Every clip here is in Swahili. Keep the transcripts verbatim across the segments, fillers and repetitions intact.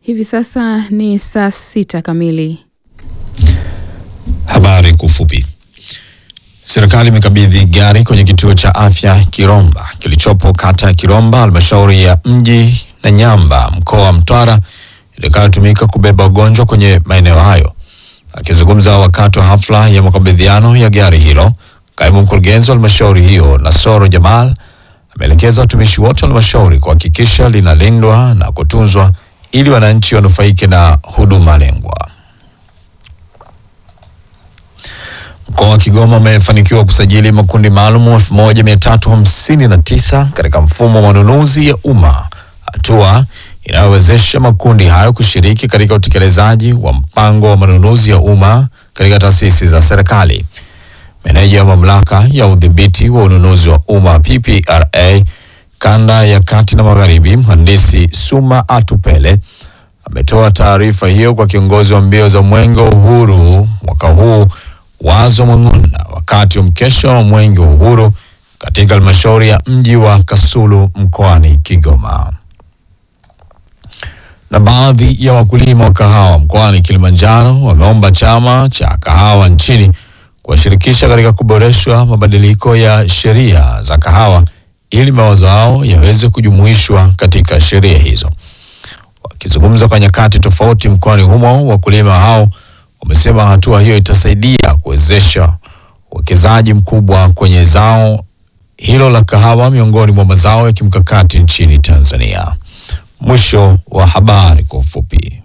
Hivi sasa ni saa sita kamili. Habari kwa ufupi. Serikali imekabidhi gari kwenye kituo cha afya Kiromba kilichopo kata ya Kiromba, halmashauri ya Mji na Nyamba, mkoa wa Mtwara, itakayotumika kubeba wagonjwa kwenye maeneo hayo. Akizungumza wakati wa hafla ya makabidhiano ya gari hilo, kaimu mkurugenzi wa halmashauri hiyo Nasoro Jamal ameelekeza watumishi wote wa halmashauri kuhakikisha linalindwa na kutunzwa ili wananchi wanufaike na huduma lengwa. Mkoa wa Kigoma umefanikiwa kusajili makundi maalum elfu moja mia tatu hamsini na tisa katika mfumo wa manunuzi ya umma, hatua inayowezesha makundi hayo kushiriki katika utekelezaji wa mpango wa manunuzi ya umma katika taasisi za serikali. Meneja wa mamlaka ya udhibiti wa ununuzi wa umma P P R A kanda ya kati na magharibi, mhandisi Suma Atupele, ametoa taarifa hiyo kwa kiongozi wa mbio za Mwenge wa Uhuru mwaka huu Wazo Mwang'unda wakati wa mkesha wa Mwenge wa Uhuru katika halmashauri ya Mji wa Kasulu mkoani Kigoma. Na baadhi ya wakulima wa kahawa mkoani Kilimanjaro wameomba chama cha kahawa nchini kuwashirikisha katika kuboreshwa mabadiliko ya sheria za kahawa ili mawazo yao yaweze kujumuishwa katika sheria hizo. Wakizungumza kwa nyakati tofauti mkoani humo, wakulima hao wamesema hatua hiyo itasaidia kuwezesha uwekezaji mkubwa kwenye zao hilo la kahawa miongoni mwa mazao ya kimkakati nchini Tanzania. Mwisho wa habari kwa ufupi.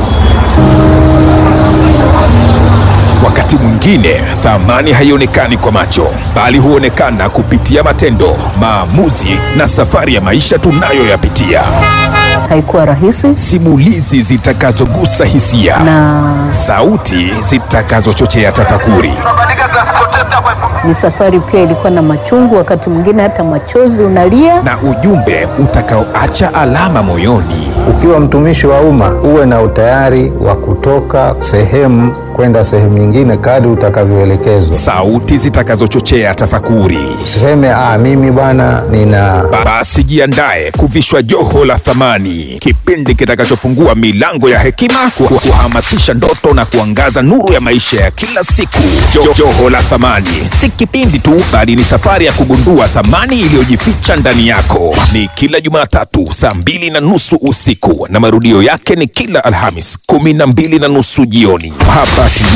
Wakati mwingine thamani haionekani kwa macho, bali huonekana kupitia matendo, maamuzi na safari ya maisha tunayoyapitia. Haikuwa rahisi. Simulizi zitakazogusa hisia Na sauti zitakazochochea tafakuri. ni safari pia ilikuwa na machungu, wakati mwingine hata machozi unalia. Na ujumbe utakaoacha alama moyoni. Ukiwa mtumishi wa umma, uwe na utayari wa kutoka sehemu kwenda sehemu nyingine kadri utakavyoelekezwa. Sauti zitakazochochea tafakuri. Usiseme ah mimi bwana nina. Basi jiandae kuvishwa joho la thamani, kipindi kitakachofungua milango ya hekima, kuhamasisha ndoto na kuangaza nuru ya maisha ya kila siku. Jo, joho la thamani si kipindi tu, bali ni safari ya kugundua thamani iliyojificha ndani yako. Ni kila Jumatatu saa mbili na nusu usiku na marudio yake ni kila Alhamis kumi na mbili na nusu jioni hapa